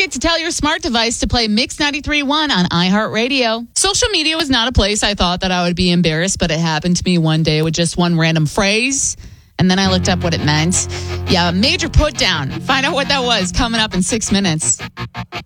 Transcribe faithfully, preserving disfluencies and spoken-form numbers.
minute to tell your smart device to play Mix ninety-three point one on iHeartRadio. Social media was not a place I thought that I would be embarrassed, but it happened to me one day with just one random phrase. And then I looked up what it meant. Yeah, a major put down. Find out what that was coming up in six minutes.